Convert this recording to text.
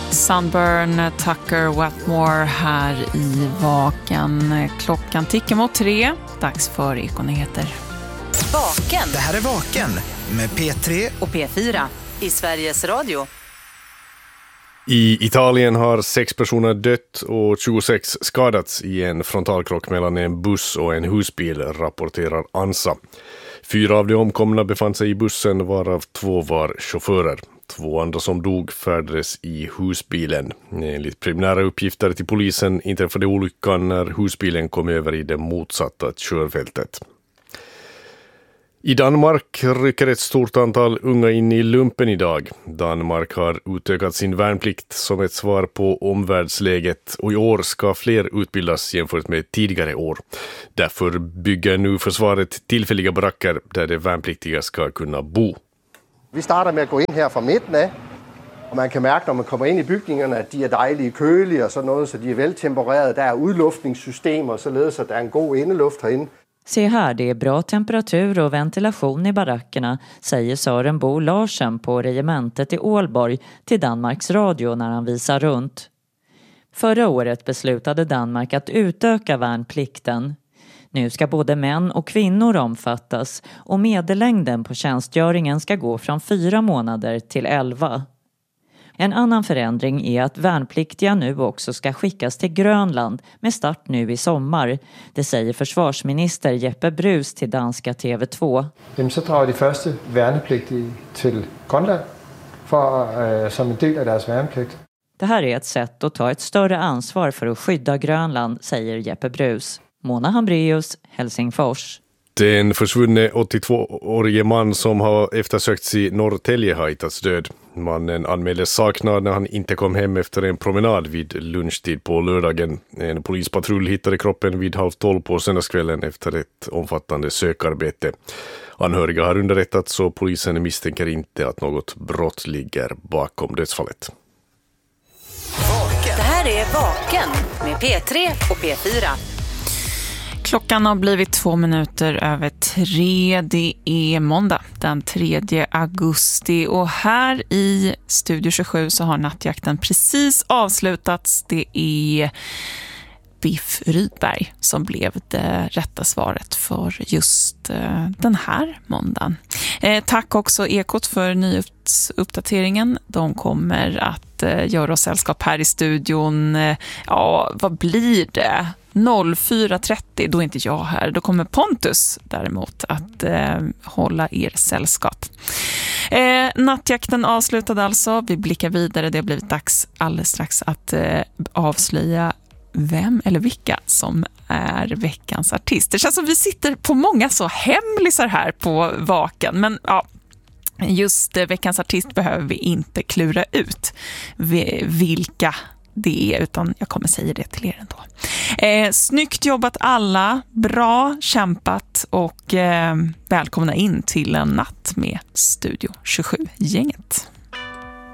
Sunburn, Tucker, Wetmore här i Vaken. Klockan tickar mot 3. Dags för Ekonyheter. Vaken. Det här är Vaken med P3 och P4 i Sveriges Radio. I Italien har 6 personer dött och 26 skadats i en frontalkrock mellan en buss och en husbil, rapporterar ANSA. 4 av de omkomna befann sig i bussen, varav 2 var chaufförer. 2 andra som dog färdades i husbilen. Enligt preliminära uppgifter till polisen inträffade olyckan när husbilen kom över i det motsatta körfältet. I Danmark rycker ett stort antal unga in i lumpen idag. Danmark har utökat sin värnplikt som ett svar på omvärldsläget och i år ska fler utbildas jämfört med tidigare år. Därför bygger nu försvaret tillfälliga baracker där de värnpliktiga ska kunna bo. Vi startar med att gå in här från mitten av, och man kan märka när man kommer in i byggningarna att de är dejliga, köliga och så något, så de är vältempererade. Det är udluftningssystem och således att det är en god inneluft här inne. Se här, det är bra temperatur och ventilation i barackerna, säger Sören Bo Larsen på regementet i Ålborg till Danmarks Radio när han visar runt. Förra året beslutade Danmark att utöka värnplikten. Nu ska både män och kvinnor omfattas och medellängden på tjänstgöringen ska gå från 4 månader till 11. En annan förändring är att värnpliktiga nu också ska skickas till Grönland med start nu i sommar. Det säger försvarsminister Jeppe Bruus till danska TV2. Så drar de första värnpliktiga till Grönland som en del av deras värnplikt. Det här är ett sätt att ta ett större ansvar för att skydda Grönland, säger Jeppe Bruus. Mona Hambrius, Helsingfors. Den försvunne 82-årige man som har eftersökts i Norrtälje har hittats död. Mannen anmäldes saknad när han inte kom hem efter en promenad vid lunchtid på lördagen. En polispatrull hittade kroppen vid 11:30 på söndagskvällen efter ett omfattande sökarbete. Anhöriga har underrättats och polisen misstänker inte att något brott ligger bakom dödsfallet. Det här är Vaken med P3 och P4. Klockan har blivit 2 minuter över 3. Det är måndag den 3 augusti och här i Studio 27 så har nattjakten precis avslutats. Det är Biff Rydberg som blev det rätta svaret för just den här måndagen. Tack också Ekot för nyhetsuppdateringen. De kommer att göra oss sällskap här i studion. Ja, vad blir det? 04.30, då är inte jag här. Då kommer Pontus däremot att hålla er sällskap. Nattjakten avslutade alltså. Vi blickar vidare. Det har blivit dags alldeles strax att avslöja vem eller vilka som är veckans artist. Det känns som vi sitter på många så hemlisar här på Vaken. Men ja, just veckans artist behöver vi inte klura ut vilka det är, utan jag kommer säga det till er ändå. Snyggt jobbat alla, bra kämpat och välkomna in till en natt med Studio 27-gänget.